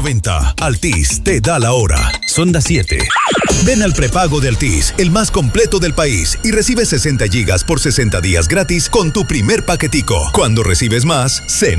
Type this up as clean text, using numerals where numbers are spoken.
90. Altis te da la hora. Son las 7. Ven al prepago de Altis, el más completo del país, y recibe 60 gigas por 60 días gratis con tu primer paquetico. Cuando recibes más, se